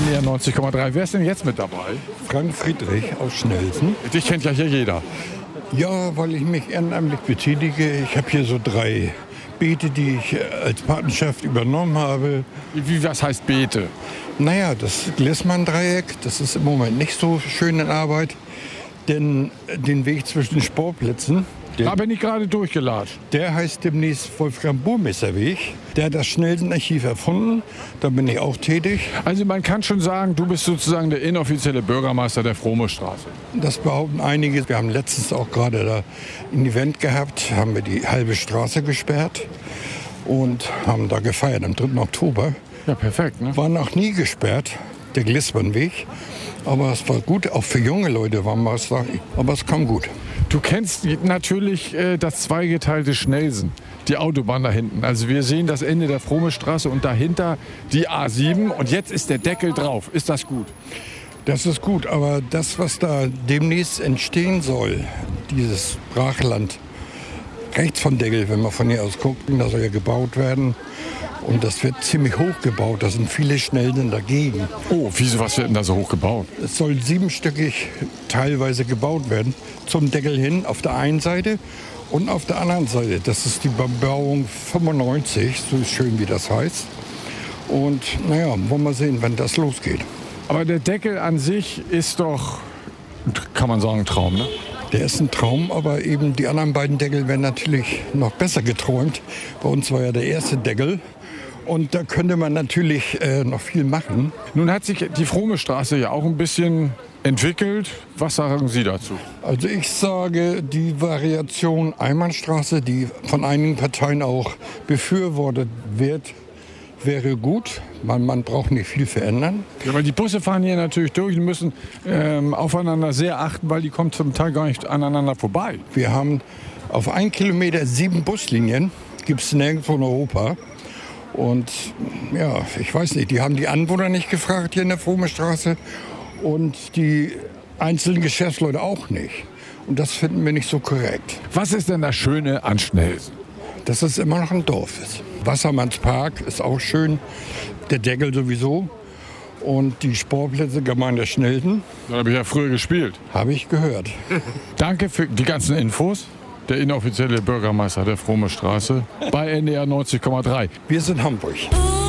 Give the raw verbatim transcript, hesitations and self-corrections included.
N D R neunzig Komma drei. Wer ist denn jetzt mit dabei? Frank Friedrich aus Schnelsen. Dich kennt ja hier jeder. Ja, weil ich mich ehrenamtlich betätige. Ich habe hier so drei Beete, die ich als Patenschaft übernommen habe. Wie, was heißt Beete? Naja, das Glissmann-Dreieck, das ist im Moment nicht so schön in Arbeit. Denn den Weg zwischen den Sportplätzen, Da bin ich gerade durchgelatscht. der heißt demnächst Wolfram-Burmesser-Weg. Der hat das Schnelsen-Archiv erfunden. Da bin ich auch tätig. Also man kann schon sagen, du bist sozusagen der inoffizielle Bürgermeister der Frohme-Straße. Das behaupten einige. Wir haben letztens auch gerade da ein Event gehabt, haben wir die halbe Straße gesperrt und haben da gefeiert am dritten Oktober. Ja, perfekt, ne? War noch nie gesperrt, der Glissmannweg. Aber es war gut, auch für junge Leute war man es, aber es kam gut. Du kennst natürlich äh, das zweigeteilte Schnelsen, die Autobahn da hinten. Also wir sehen das Ende der Frohme-Straße und dahinter die A sieben und jetzt ist der Deckel drauf. Ist das gut? Das ist gut, aber das, was da demnächst entstehen soll, dieses Brachland, rechts von Deckel, wenn wir von hier aus gucken, da soll ja gebaut werden. Und das wird ziemlich hoch gebaut. Da sind viele Schnelsen dagegen. Oh, wieso, was wird denn da so hoch gebaut? Es soll siebenstöckig teilweise gebaut werden. Zum Deckel hin auf der einen Seite und auf der anderen Seite. Das ist die Bebauung fünfundneunzig, so schön wie das heißt. Und naja, wollen wir sehen, wenn das losgeht. Aber der Deckel an sich ist doch, kann man sagen, ein Traum, ne? Der ist ein Traum, aber eben die anderen beiden Deckel werden natürlich noch besser geträumt. Bei uns war ja der erste Deckel. Und da könnte man natürlich äh, noch viel machen. Nun hat sich die Frohme-Straße ja auch ein bisschen entwickelt. Was sagen Sie dazu? Also ich sage, die Variation Einbahnstraße, die von einigen Parteien auch befürwortet wird, wäre gut. Man, man braucht nicht viel verändern. Ja, weil die Busse fahren hier natürlich durch und müssen ähm, aufeinander sehr achten, weil die kommen zum Teil gar nicht aneinander vorbei. Wir haben auf einen Kilometer sieben Buslinien, gibt es nirgendwo in Europa. Und ja, ich weiß nicht, die haben die Anwohner nicht gefragt hier in der Frohme-Straße und die einzelnen Geschäftsleute auch nicht. Und das finden wir nicht so korrekt. Was ist denn das Schöne an Schnelsen? Dass es immer noch ein Dorf ist. Wassermannspark ist auch schön, der Deckel sowieso. Und die Sportplätze Gemeinde Schnelsen. Da habe ich ja früher gespielt. Habe ich gehört. Danke für die ganzen Infos. Der inoffizielle Bürgermeister der Frohme Straße bei N D R neunzig Komma drei. Wir sind Hamburg.